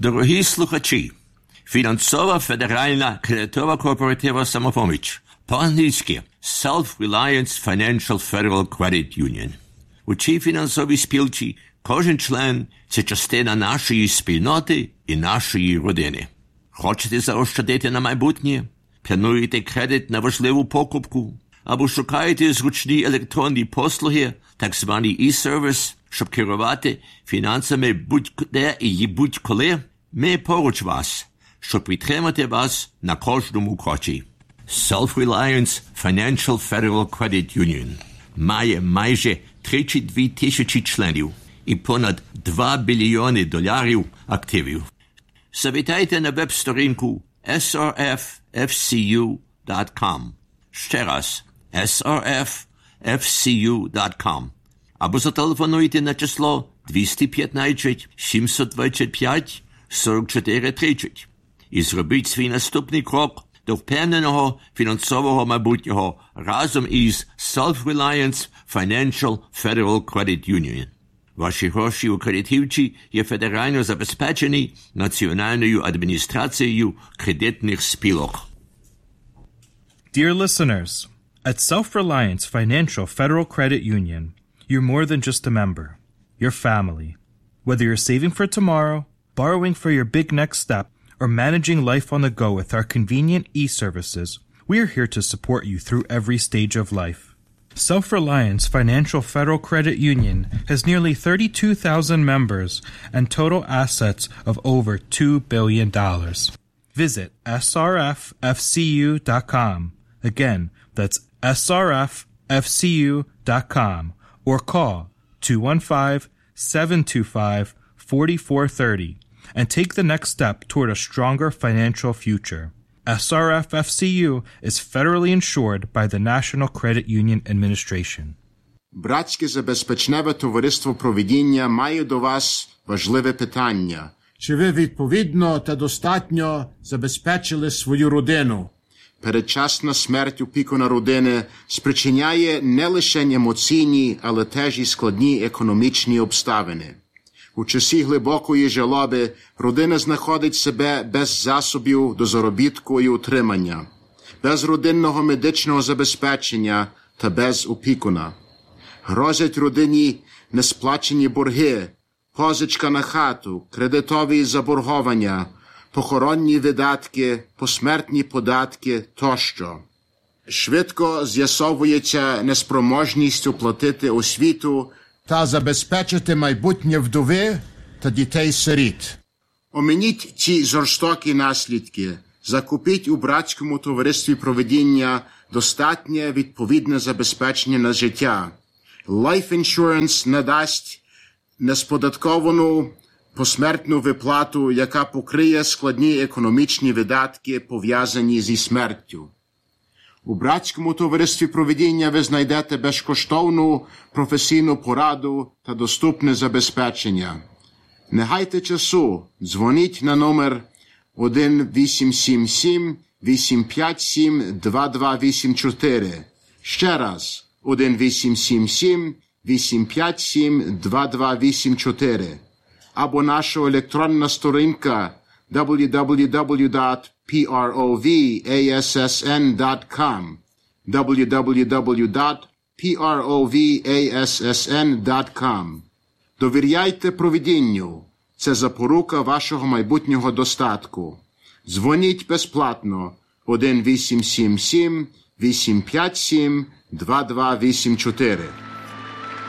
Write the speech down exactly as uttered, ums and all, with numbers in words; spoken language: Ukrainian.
Дорогі слухачі, фінансова федеральна кредитова кооператива «Самопоміч», по-англійськи Self-Reliance Financial Federal Credit Union. У цій фінансовій спілці кожен член – це частина нашої спільноти і нашої родини. Хочете заощадити на майбутнє? Плануєте кредит на важливу покупку? Або шукаєте зручні електронні послуги, так званий e-сервіс, щоб керувати фінансами будь-де і будь-коли? Ми поруч вас, щоб підтримати вас на кожному кроці. Self-Reliance Financial Federal Credit Union має майже тридцять дві тисячі членів і понад два біліони доларів активів. Завітайте на веб-сторінку ес ар еф еф сі ю крапка ком. Ще раз ес ар еф еф сі ю крапка ком. Або зателефонуйте на число двісті п'ятнадцять сімсот двадцять п'ять сорок чотири тридцять і зробіть свій наступний крок до впевненого фінансового майбутнього разом із Self-Reliance Financial Federal Credit Union. Ваші гроші у кредитівці є федерально забезпечені Національною адміністрацією кредитних спілок. Dear listeners, at Self-Reliance Financial Federal Credit Union, you're more than just a member. You're family. Whether you're saving for tomorrow, borrowing for your big next step, or managing life on the go with our convenient e-services, we're here to support you through every stage of life. Self-Reliance Financial Federal Credit Union has nearly thirty-two thousand members and total assets of over two billion dollars. Visit S R F F C U dot com. Again, that's S R F F C U dot com or call two one five, seven two five, four four three zero and take the next step toward a stronger financial future. S R F F C U is federally insured by the National Credit Union Administration. Братське забезпечневе товариство «Провидіння» має до вас важливе питання. Чи ви відповідно та достатньо забезпечили свою родину? Передчасна смерть опікуна родини спричиняє не лише емоційні, але теж і складні економічні обставини. У часі глибокої жалоби родина знаходить себе без засобів до заробітку і утримання, без родинного медичного забезпечення та без опікуна. Грозять родині несплачені борги, позичка на хату, кредитові заборгування, похоронні видатки, посмертні податки тощо. Швидко з'ясовується неспроможність оплатити освіту та забезпечити майбутнє вдови та дітей-сиріт. Оминіть ці жорстокі наслідки. Закупіть у братському товаристві «Провидіння» достатнє відповідне забезпечення на життя. Life Insurance надасть несподатковану посмертну виплату, яка покриє складні економічні видатки, пов'язані зі смертю. У братському товаристві «Провидіння» ви знайдете безкоштовну професійну пораду та доступне забезпечення. Не гайте часу, дзвоніть на номер один вісім сім сім, вісім п'ять сім, два два вісім чотири. Ще раз, один вісім сім сім, вісім п'ять сім, два два вісім чотири. Або наша електронна сторінка дабл ю дабл ю дабл ю крапка провассn крапка ком дабл ю дабл ю дабл ю крапка провассн крапка ком. Довіряйте провидінню. Це запорука вашого майбутнього достатку. Дзвоніть безплатно один вісім сім сім, вісім п'ять сім, два два вісім чотири.